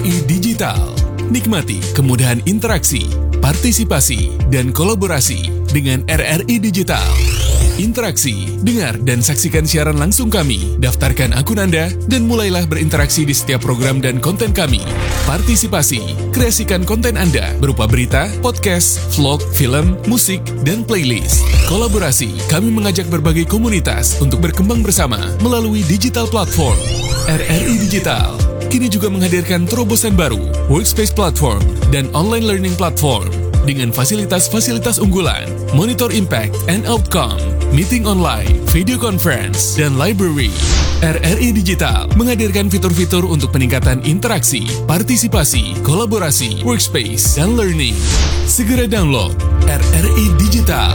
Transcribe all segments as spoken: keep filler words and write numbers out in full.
I Digital. Nikmati kemudahan interaksi, partisipasi, dan kolaborasi dengan R R I Digital. Interaksi, dengar dan saksikan siaran langsung kami, daftarkan akun Anda, dan mulailah berinteraksi di setiap program dan konten kami. Partisipasi, kreasikan konten Anda berupa berita, podcast, vlog, film, musik, dan playlist. Kolaborasi, kami mengajak berbagai komunitas untuk berkembang bersama melalui digital platform. R R I Digital kini juga menghadirkan terobosan baru, workspace platform, dan online learning platform dengan fasilitas-fasilitas unggulan, monitor impact and outcome, meeting online, video conference, dan library. R R I Digital menghadirkan fitur-fitur untuk peningkatan interaksi, partisipasi, kolaborasi, workspace, dan learning. Segera download R R I Digital.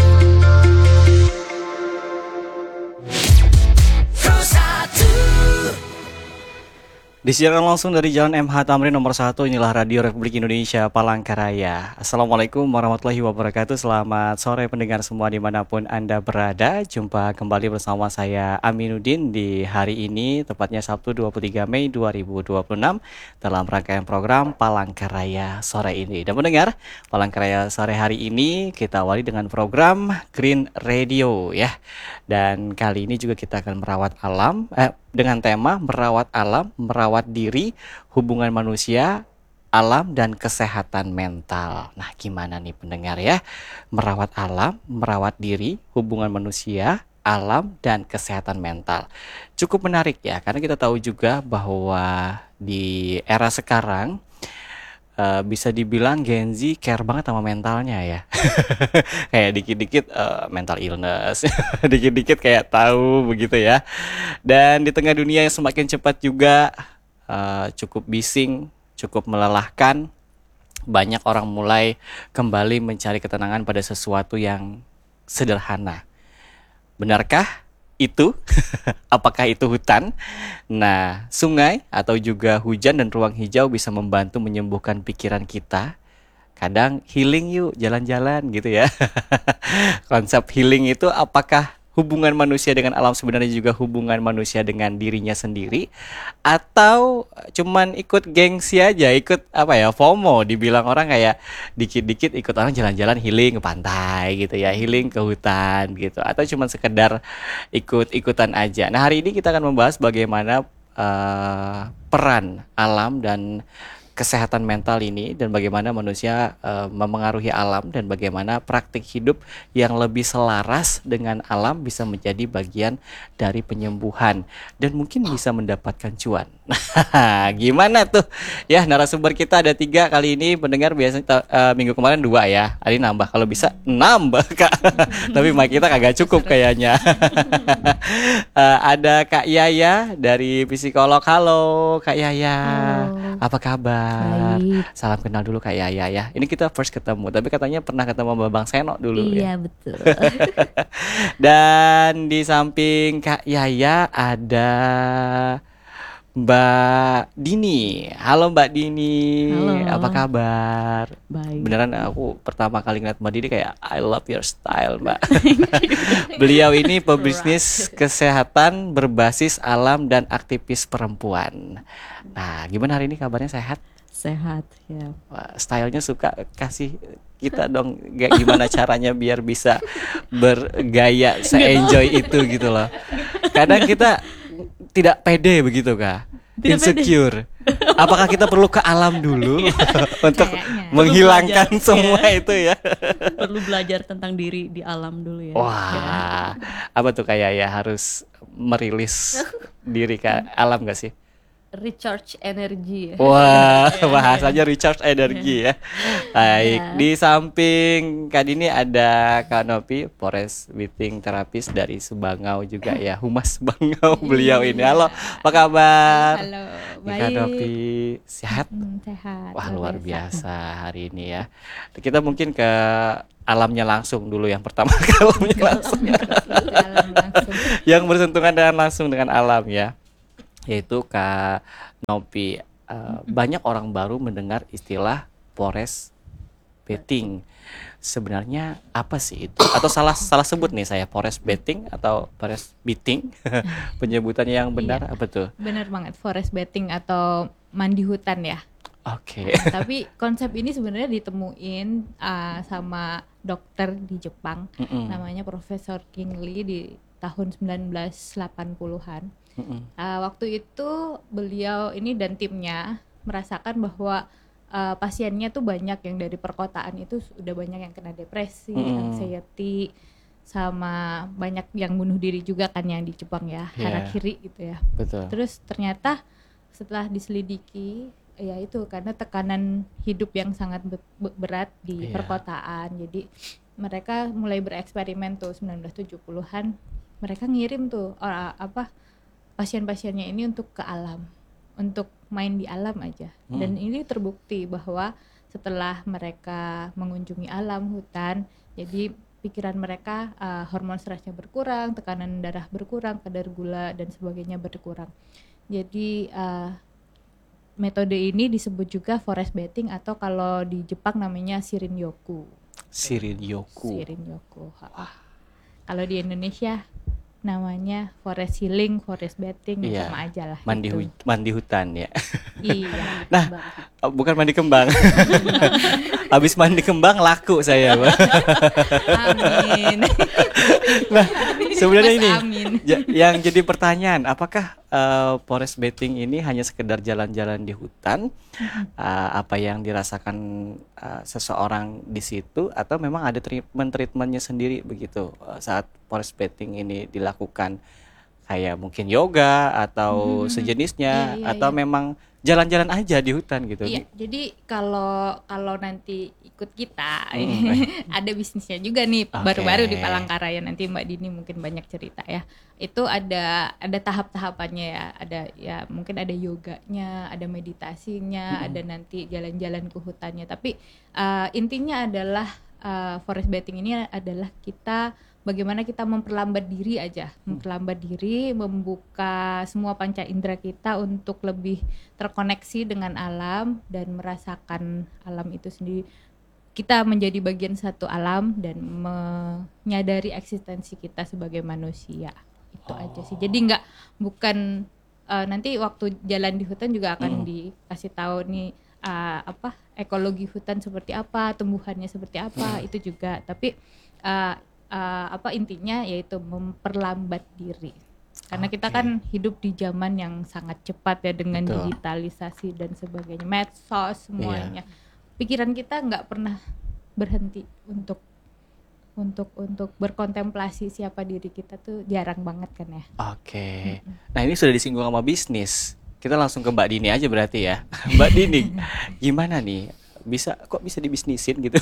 Disiarkan langsung dari Jalan M H Tamrin nomor satu, inilah Radio Republik Indonesia Palangkaraya. Assalamualaikum warahmatullahi wabarakatuh. Selamat sore pendengar semua dimanapun Anda berada. Jumpa kembali bersama saya Aminuddin di hari ini, tepatnya Sabtu dua puluh tiga Mei dua ribu dua puluh enam, dalam rangkaian program Palangkaraya sore ini. Dan pendengar, Palangkaraya sore hari ini kita awali dengan program Green Radio ya. Dan kali ini juga kita akan merawat alam eh, dengan tema merawat alam, merawat diri, hubungan manusia, alam, dan kesehatan mental. Nah, gimana nih pendengar ya? Merawat alam, merawat diri, hubungan manusia, alam, dan kesehatan mental. Cukup menarik ya, karena kita tahu juga bahwa di era sekarang Uh, bisa dibilang Gen Z care banget sama mentalnya ya. Kayak dikit-dikit uh, mental illness, dikit-dikit kayak tahu begitu ya. Dan di tengah dunia yang semakin cepat juga uh, cukup bising, cukup melelahkan, banyak orang mulai kembali mencari ketenangan pada sesuatu yang sederhana. Benarkah itu? Apakah itu hutan? Nah, sungai atau juga hujan dan ruang hijau bisa membantu menyembuhkan pikiran kita. Kadang healing yuk, jalan-jalan gitu ya. Konsep healing itu apakah hubungan manusia dengan alam sebenarnya juga hubungan manusia dengan dirinya sendiri, atau cuman ikut gengsi aja, ikut apa ya, FOMO dibilang orang, kayak dikit-dikit ikut orang jalan-jalan healing ke pantai gitu ya, healing ke hutan gitu, atau cuman sekedar ikut-ikutan aja. Nah, hari ini kita akan membahas bagaimana uh, peran alam dan kesehatan mental ini, dan bagaimana manusia uh, memengaruhi alam, dan bagaimana praktik hidup yang lebih selaras dengan alam bisa menjadi bagian dari penyembuhan dan mungkin bisa mendapatkan cuan. Gimana tuh ya? Narasumber kita ada tiga kali ini, pendengar. Biasanya uh, minggu kemarin dua ya, hari nambah, kalau bisa nambah Kak. Tapi mic kita kagak cukup kayaknya. uh, ada Kak Yaya dari psikolog. Halo Kak Yaya. Halo. Apa kabar? Baik. Salam kenal dulu Kak Yaya ya. Ini kita first ketemu, tapi katanya pernah ketemu sama Bang Seno dulu. Iya ya? Betul. Dan di samping Kak Yaya ada Mbak Dini. Halo Mbak Dini. Halo. Apa kabar? Baik. Beneran aku pertama kali ngeliat Mbak Dini kayak I love your style Mbak. Beliau ini pebisnis kesehatan berbasis alam dan aktivis perempuan. Nah, gimana hari ini kabarnya, sehat? Sehat ya. Wah, stylenya suka, kasih kita dong gak, gimana caranya biar bisa bergaya se-enjoy itu gitu loh. Kadang kita tidak pede begitu Kak, tidak insecure. Pede. Apakah kita perlu ke alam dulu untuk kayaknya menghilangkan belajar, semua ya. Itu ya. Perlu belajar tentang diri di alam dulu ya. Wah, ya. Apa tuh kayak ya, harus merilis diri ke alam gak sih? Recharge energi ya. Wah, bahasanya recharge energi ya. Baik, ya. Di samping Kak Dini ada Kak Nopi, Forest Breathing Therapist dari Subangau juga ya. Humas Subangau beliau ini. Halo, apa kabar? Halo, baik. Kak Nopi sehat? Hmm, sehat. Wah, luar biasa hari ini ya. Kita mungkin ke alamnya langsung dulu yang pertama. Alamnya langsung. Yang bersentuhan dengan langsung dengan alam ya. Yaitu Kak Nopi. Uh, banyak orang baru mendengar istilah forest bathing. Sebenarnya apa sih itu? Atau salah salah sebut nih saya, forest bathing atau forest beating? Penyebutannya yang benar iya, apa tuh? Benar banget, forest bathing atau mandi hutan ya. Oke. Nah, tapi konsep ini sebenarnya ditemuin uh, sama dokter di Jepang, Mm-mm. namanya Profesor King Lee di tahun sembilan belas delapan puluhan. Mm-mm. Uh, waktu itu beliau ini dan timnya merasakan bahwa uh, pasiennya tuh banyak yang dari perkotaan itu sudah banyak yang kena depresi, Mm. anxiety, sama banyak yang bunuh diri juga kan yang di Jepang ya, Yeah. harakiri gitu ya. Betul. Terus ternyata setelah diselidiki, ya itu karena tekanan hidup yang sangat be- be- berat di Iya. perkotaan. Jadi mereka mulai bereksperimen tuh sembilan belas tujuh puluhan. Mereka ngirim tuh orang apa pasien-pasiennya ini untuk ke alam, untuk main di alam aja. Hmm. Dan ini terbukti bahwa setelah mereka mengunjungi alam hutan, jadi pikiran mereka uh, hormon stresnya berkurang, tekanan darah berkurang, kadar gula dan sebagainya berkurang. Jadi uh, metode ini disebut juga forest bathing atau kalau di Jepang namanya Shirin-yoku. Shirin-yoku. Shirin-yoku. Ha. Kalau di Indonesia namanya forest healing, forest bathing, Iya. sama aja lah. Mandi gitu. hu- mandi hutan ya. Iya. Nah, oh, bukan mandi kembang. Habis mandi kembang laku saya, Mbak. Amin. Nah, sebenarnya Mas ini Amin. ja- yang jadi pertanyaan, apakah eh, forest bathing ini hanya sekedar jalan-jalan di hutan, eh, apa yang dirasakan eh, seseorang di situ, atau memang ada treatment-treatmentnya sendiri begitu eh, saat forest bathing ini dilakukan, kayak mungkin yoga atau Mhm. sejenisnya, Iya, iya, atau iya. memang jalan-jalan aja di hutan gitu? Iya, jadi kalau kalau nanti ikut kita Hmm. ada bisnisnya juga nih Oke. baru-baru di Palangkaraya, nanti Mbak Dini mungkin banyak cerita ya. Itu ada ada tahap-tahapannya ya. Ada ya mungkin ada yoganya, ada meditasinya, Hmm. ada nanti jalan-jalan ke hutannya. Tapi uh, intinya adalah uh, forest bathing ini adalah kita bagaimana kita memperlambat diri aja, memperlambat diri, membuka semua panca indera kita untuk lebih terkoneksi dengan alam dan merasakan alam itu sendiri. Kita menjadi bagian satu alam dan menyadari eksistensi kita sebagai manusia. Itu aja sih. Jadi nggak bukan uh, nanti waktu jalan di hutan juga akan Hmm. dikasih tahu nih uh, apa ekologi hutan seperti apa, tumbuhannya seperti apa, itu juga. Tapi uh, uh, apa intinya yaitu memperlambat diri. Karena kita Oke. kan hidup di zaman yang sangat cepat ya dengan Betul. digitalisasi dan sebagainya, medsos semuanya. Pikiran kita nggak pernah berhenti untuk untuk untuk berkontemplasi siapa diri kita tuh jarang banget kan ya. Oke. Nah, ini sudah disinggung sama bisnis. Kita langsung ke Mbak Dini aja berarti ya. Mbak Dini, gimana nih? Bisa kok bisa dibisnisin gitu?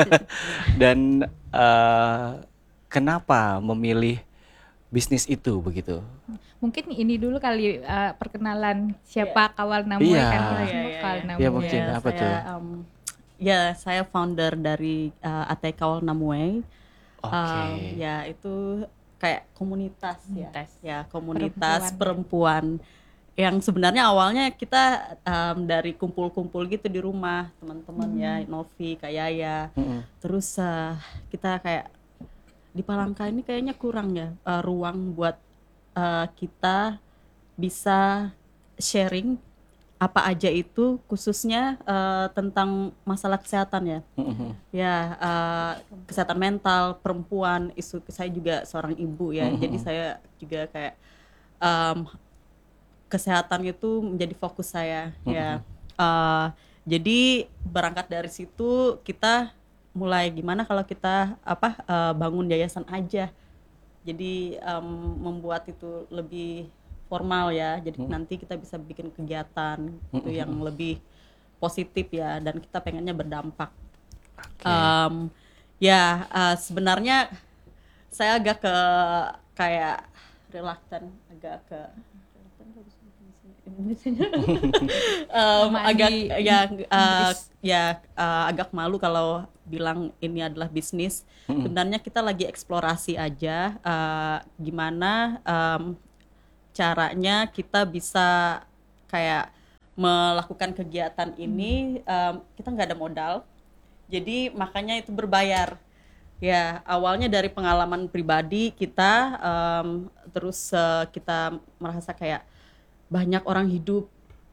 Dan eh, kenapa memilih bisnis itu begitu? Mungkin ini dulu kali uh, perkenalan siapa Kawal Namue Iya. kan kita Iya, semua iya, Kawal iya. Namue. Ya, mungkin. Ya, apa saya, tuh? um, ya, saya founder dari uh, Atai Kawal Namue. Oke. Um, ya, itu kayak komunitas, Komunitas. ya. Ya, komunitas perempuan. Yang sebenarnya awalnya kita um, dari kumpul-kumpul gitu di rumah teman-teman ya, Novi, Kak Yaya. Mm-mm. Terus uh, kita kayak di Palangka ini kayaknya kurang ya uh, ruang buat uh, kita bisa sharing apa aja itu, khususnya uh, tentang masalah kesehatan ya. Mm-mm. Ya, uh, kesehatan mental perempuan, isu saya juga seorang ibu ya. Mhm. Jadi saya juga kayak um, kesehatan itu menjadi fokus saya ya. Uh, jadi berangkat dari situ kita mulai gimana kalau kita apa uh, bangun yayasan aja. Jadi um, membuat itu lebih formal ya. Jadi Hmm. nanti kita bisa bikin kegiatan itu Hmm. yang lebih positif ya, dan kita pengennya berdampak. Oke. Um, ya uh, sebenarnya saya agak ke kayak reluctant, agak ke um, Sama agak di ya uh, Inggris. ya uh, agak malu kalau bilang ini adalah bisnis. Mm-mm. Sebenarnya kita lagi eksplorasi aja uh, gimana um, caranya kita bisa kayak melakukan kegiatan ini. Um, kita nggak ada modal, jadi makanya itu berbayar. Ya, awalnya dari pengalaman pribadi kita, um, terus uh, kita merasa kayak banyak orang hidup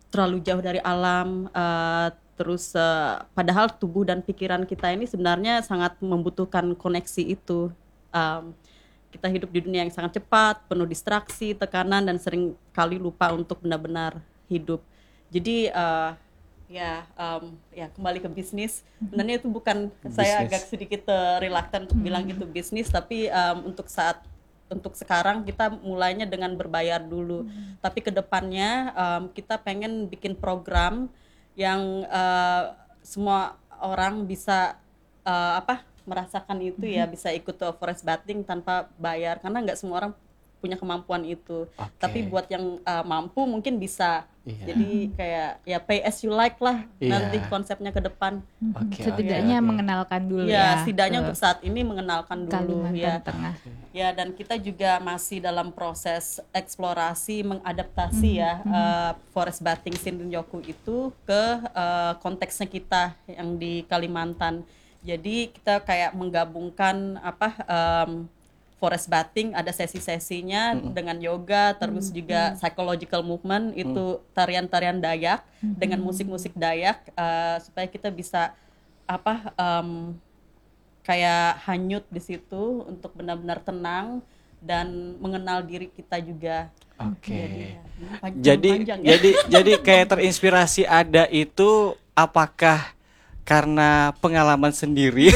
terlalu jauh dari alam. Uh, terus uh, padahal tubuh dan pikiran kita ini sebenarnya sangat membutuhkan koneksi itu. Um, kita hidup di dunia yang sangat cepat, penuh distraksi, tekanan, dan sering kali lupa untuk benar-benar hidup. Jadi uh, ya um, ya kembali ke bisnis. Sebenarnya itu bukan business. Saya agak sedikit uh, reluctant untuk hmm. bilang itu bisnis, tapi um, untuk saat untuk sekarang kita mulainya dengan berbayar dulu. Hmm. Tapi kedepannya um, kita pengen bikin program yang uh, semua orang bisa uh, apa merasakan itu hmm. ya, bisa ikut uh, forest bathing tanpa bayar, karena nggak semua orang punya kemampuan itu. Okay. Tapi buat yang uh, mampu mungkin bisa. Yeah. Jadi kayak ya pay as you like lah, yeah. nanti konsepnya ke depan. Okay, setidaknya okay, okay. mengenalkan dulu ya. Ya, setidaknya untuk saat ini mengenalkan dulu ya. Tengah. Ya, dan kita juga masih dalam proses eksplorasi, mengadaptasi mm-hmm. ya uh, forest bathing Shinrin-yoku itu ke uh, konteksnya kita yang di Kalimantan. Jadi kita kayak menggabungkan apa um, forest bathing, ada sesi-sesinya mm-hmm. dengan yoga, terus mm-hmm. juga psychological movement, mm-hmm. itu tarian-tarian Dayak mm-hmm. dengan musik-musik Dayak, uh, supaya kita bisa apa um, kayak hanyut di situ untuk benar-benar tenang dan mengenal diri kita juga. Oke. Okay. Jadi, ya, panjang, jadi, panjang, ya. jadi, jadi kayak terinspirasi ada itu, apakah karena pengalaman sendiri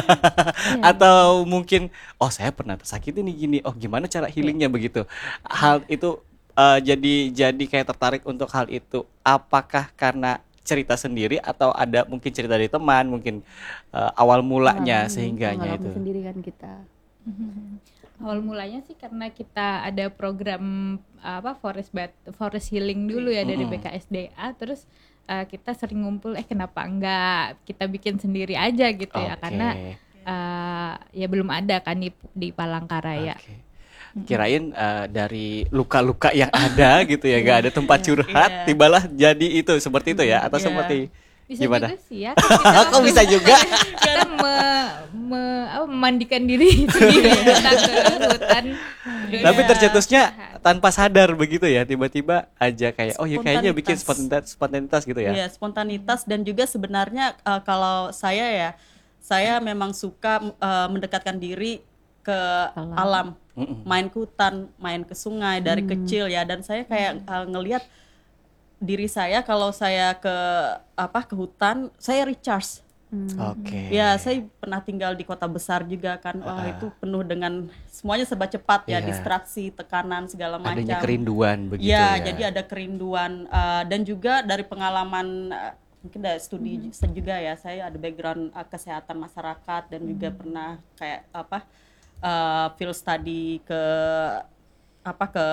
atau mungkin oh saya pernah tersakiti nih gini, oh gimana cara healingnya begitu, hal itu uh, jadi jadi kayak tertarik untuk hal itu, apakah karena cerita sendiri atau ada mungkin cerita dari teman, mungkin uh, awal mulanya pengalaman, sehingganya pengalaman itu sendiri kan kita. Awal mulanya sih karena kita ada program apa forest bath, forest healing dulu ya dari mm-hmm. B K S D A, terus uh, kita sering ngumpul, eh kenapa enggak kita bikin sendiri aja gitu okay. ya, karena uh, ya belum ada kan di, di Palangkaraya. Okay. Kirain uh, dari luka-luka yang ada gitu ya, gak ada tempat curhat, yeah. tibalah jadi itu seperti itu ya, atau yeah. seperti bisa gimana? Juga sih ya. Kok bisa juga? Kita me, me, apa, memandikan diri sendiri datang ke hutan. Tapi tercetusnya tanpa sadar begitu ya, tiba-tiba aja kayak oh ya kayaknya bikin spontanitas, spontanitas gitu ya. Iya, spontanitas, dan juga sebenarnya uh, kalau saya ya, saya memang suka uh, mendekatkan diri ke alam, alam. main ke hutan, main ke sungai dari mm. kecil ya, dan saya kayak uh, ngelihat diri saya kalau saya ke apa ke hutan, saya recharge. Hmm. Oke. Okay. Ya, saya pernah tinggal di kota besar juga kan. Wah, uh, itu penuh dengan semuanya serba cepat ya, yeah. distraksi, tekanan segala macam. Adanya kerinduan begitu ya. Ya, jadi ada kerinduan uh, dan juga dari pengalaman uh, mungkin dari studi hmm. juga ya. Saya ada background uh, kesehatan masyarakat dan hmm. juga pernah kayak apa uh, field study ke apa ke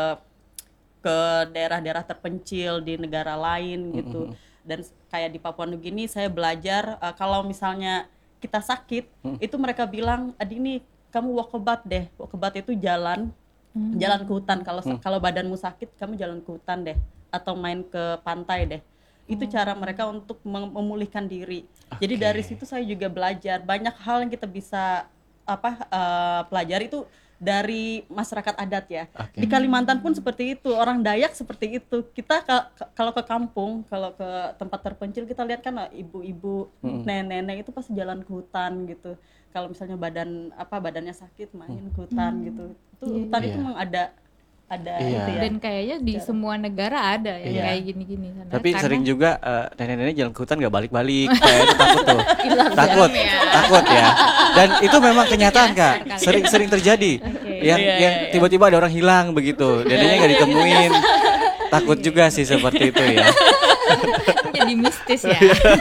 ke daerah-daerah terpencil di negara lain gitu. Mm-hmm. Dan kayak di Papua Nugini saya belajar uh, kalau misalnya kita sakit, mm. itu mereka bilang, "Adini, kamu walkabout deh." Walkabout itu jalan mm. jalan ke hutan. Kalau mm. kalau badanmu sakit, kamu jalan ke hutan deh, atau main ke pantai deh. Itu mm. cara mereka untuk mem- memulihkan diri. Okay. Jadi dari situ saya juga belajar banyak hal yang kita bisa apa uh, pelajari itu dari masyarakat adat ya. Okay. Di Kalimantan pun seperti itu, orang Dayak seperti itu. Kita ka- ka- kalau ke kampung, kalau ke tempat terpencil, kita lihat kan ibu-ibu, hmm. nenek-nenek itu pasti jalan ke hutan gitu. Kalau misalnya badan apa badannya sakit, main ke hutan hmm. gitu. Itu yeah. hutan yeah. itu memang ada ada yeah. itu ya. Dan kayaknya di Cara. semua negara ada ya yeah. kayak gini-gini sana. Tapi karena sering juga uh, nenek-nenek jalan ke hutan nggak balik-balik, kayak itu takut tuh. takut, ya. takut ya. Dan itu memang kenyataan Kak, sering-sering terjadi. Okay. Yang yeah, yang yeah, tiba-tiba ada orang hilang begitu, neneknya nggak ditemuin. Takut juga sih seperti itu ya. Jadi mistis ya.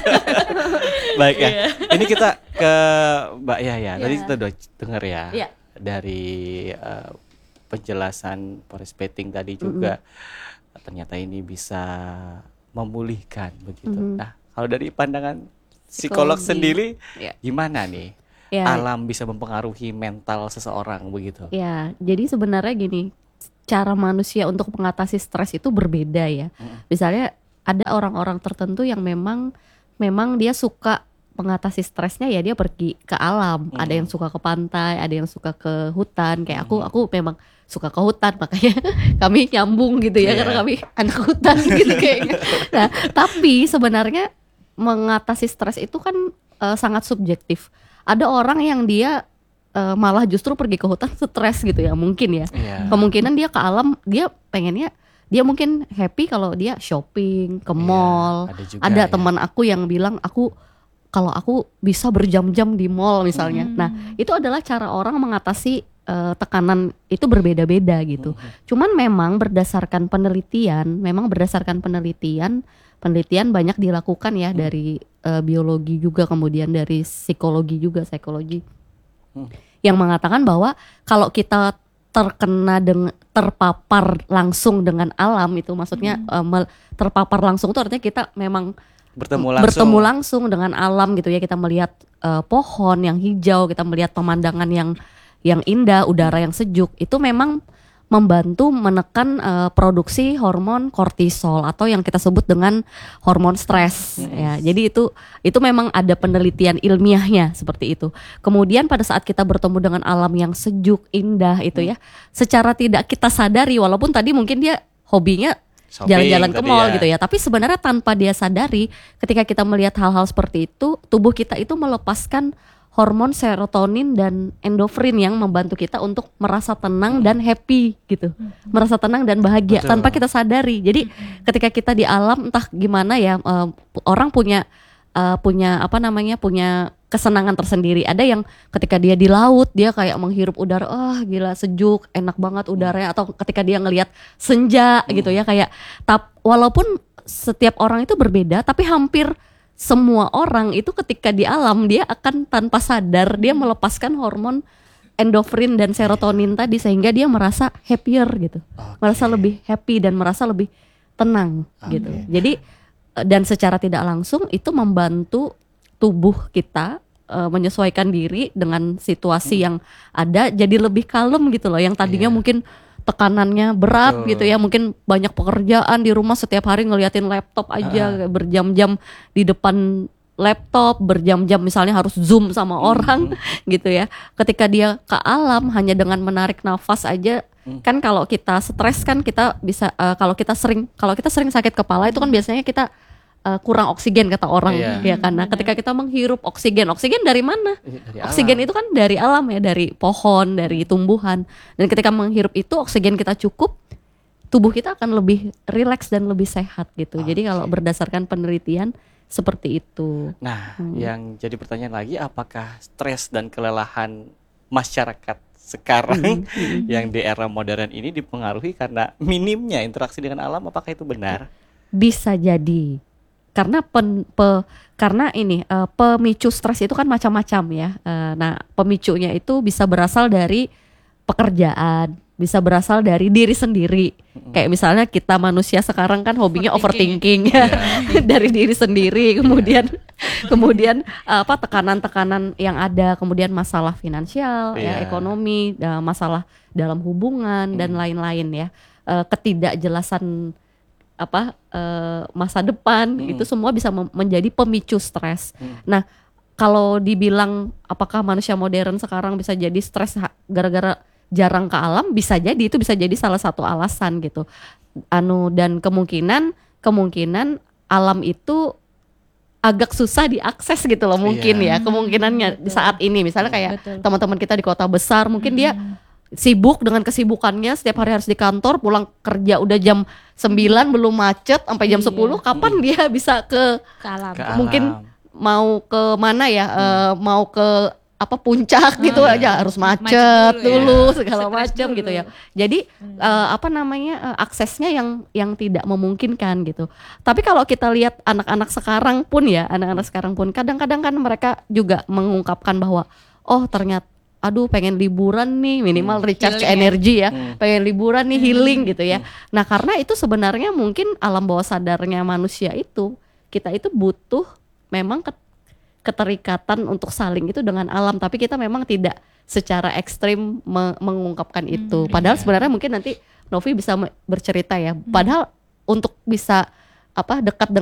Baik ya. Ini kita ke Mbak Yaya. Yeah. Tadi kita udah dengar ya yeah. dari uh, penjelasan forest bathing tadi juga, mm-hmm. ternyata ini bisa memulihkan begitu. Mm-hmm. Nah, kalau dari pandangan psikolog Psikologi. sendiri, yeah. gimana nih yeah. alam bisa mempengaruhi mental seseorang begitu? Ya, yeah. jadi sebenarnya gini, cara manusia untuk mengatasi stres itu berbeda ya. Mm-hmm. Misalnya ada orang-orang tertentu yang memang memang dia suka mengatasi stresnya ya dia pergi ke alam. Mm-hmm. Ada yang suka ke pantai, ada yang suka ke hutan. Kayak mm-hmm. aku, aku memang suka ke hutan, makanya kami nyambung gitu ya, Iya. karena kami anak hutan gitu kayaknya. Nah, tapi sebenarnya mengatasi stres itu kan eh, sangat subjektif. Ada orang yang dia eh, malah justru pergi ke hutan stres gitu ya, mungkin ya. Iya. Kemungkinan dia ke alam, dia pengennya, dia mungkin happy kalau dia shopping ke Iya, mall. ada juga Ada ya. teman aku yang bilang, aku kalau aku bisa berjam-jam di mall misalnya. Hmm. Nah, itu adalah cara orang mengatasi eh, tekanan itu berbeda-beda gitu. Cuman memang berdasarkan penelitian, memang berdasarkan penelitian, penelitian banyak dilakukan ya dari eh, biologi juga, kemudian dari psikologi juga, psikologi. Hmm. Yang mengatakan bahwa kalau kita terkena dengan terpapar langsung dengan alam itu, maksudnya eh, mel- terpapar langsung itu artinya kita memang Bertemu langsung. bertemu langsung dengan alam gitu ya, kita melihat eh, pohon yang hijau, kita melihat pemandangan yang yang indah, udara yang sejuk, itu memang membantu menekan eh, produksi hormon kortisol atau yang kita sebut dengan hormon stres ya. Jadi itu itu memang ada penelitian ilmiahnya seperti itu. Kemudian pada saat kita bertemu dengan alam yang sejuk, indah itu ya, secara tidak kita sadari, walaupun tadi mungkin dia hobinya Shopping jalan-jalan ke tadi mall ya. gitu ya, tapi sebenarnya tanpa dia sadari, ketika kita melihat hal-hal seperti itu, tubuh kita itu melepaskan hormon serotonin dan endorfin yang membantu kita untuk merasa tenang dan happy gitu, merasa tenang dan bahagia Betul. tanpa kita sadari. Jadi ketika kita di alam, entah gimana ya, eh, orang punya eh, punya apa namanya, punya kesenangan tersendiri. Ada yang ketika dia di laut, dia kayak menghirup udara, ah gila sejuk, enak banget udaranya. Atau ketika dia ngelihat senja gitu ya, kayak tap, walaupun setiap orang itu berbeda, tapi hampir semua orang itu ketika di alam dia akan tanpa sadar dia melepaskan hormon endorfin dan serotonin tadi, sehingga dia merasa happier gitu, Oke. merasa lebih happy dan merasa lebih tenang gitu. Oke. Jadi eh, dan secara tidak langsung itu membantu tubuh kita eh, menyesuaikan diri dengan situasi yang ada, jadi lebih kalem gitu loh. Yang tadinya Iya. mungkin tekanannya berat Betul. gitu ya, mungkin banyak pekerjaan di rumah, setiap hari ngeliatin laptop aja, kayak berjam-jam di depan laptop, berjam-jam misalnya harus zoom sama orang gitu ya. Ketika dia ke alam hanya dengan menarik nafas aja, kan kalau kita stres kan kita bisa eh, kalau kita sering kalau kita sering sakit kepala itu kan biasanya kita eh, kurang oksigen kata orang Iya. ya, karena ketika kita menghirup oksigen, oksigen dari mana? Dari Oksigen alam. itu kan dari alam ya, dari pohon, dari tumbuhan. Dan ketika menghirup itu oksigen kita cukup, tubuh kita akan lebih rileks dan lebih sehat gitu. Jadi kalau Oke. berdasarkan penelitian seperti itu. Nah, Hmm. yang jadi pertanyaan lagi, apakah stres dan kelelahan masyarakat sekarang yang di era modern ini dipengaruhi karena minimnya interaksi dengan alam? Apakah itu benar? Bisa jadi. Karena pen, pe- karena ini eh, pemicu stres itu kan macam-macam ya. Eh, nah, pemicunya itu bisa berasal dari pekerjaan, bisa berasal dari diri sendiri. Kayak misalnya kita manusia sekarang kan hobinya overthinking, ya. Dari diri sendiri, kemudian kemudian eh, apa tekanan-tekanan yang ada, kemudian masalah finansial, ya, Iya. ekonomi, eh, masalah dalam hubungan dan lain-lain ya. Eh, ketidakjelasan apa eh, masa depan, itu semua bisa mem- menjadi pemicu stres. Nah, kalau dibilang apakah manusia modern sekarang bisa jadi stres ha- gara-gara jarang ke alam, bisa jadi, itu bisa jadi salah satu alasan gitu. Anu dan kemungkinan kemungkinan alam itu agak susah diakses gitu loh mungkin Iya. ya, kemungkinannya di saat ini misalnya kayak Betul. teman-teman kita di kota besar mungkin dia sibuk dengan kesibukannya, setiap hari harus di kantor, pulang kerja udah jam sembilan belum macet sampai jam Iya. sepuluh, kapan dia bisa ke Ke alam. Ke mungkin alam. mau ke mana ya, eh, mau ke apa puncak gitu iya. aja harus macet, Macet dulu, dulu ya. segala Stres macam dulu. gitu ya. Jadi eh, apa namanya eh, aksesnya yang yang tidak memungkinkan gitu. Tapi kalau kita lihat anak-anak sekarang pun ya, anak-anak sekarang pun kadang-kadang kan mereka juga mengungkapkan bahwa oh ternyata aduh pengen liburan nih, minimal recharge Healing ya. energi ya, Hmm. pengen liburan nih healing gitu ya. Nah karena itu sebenarnya mungkin alam bawah sadarnya manusia itu, kita itu butuh memang ket- keterikatan untuk saling itu dengan alam, tapi kita memang tidak secara ekstrim me- mengungkapkan itu. Padahal sebenarnya mungkin nanti Novi bisa me- bercerita ya. Padahal untuk bisa apa dekat dengan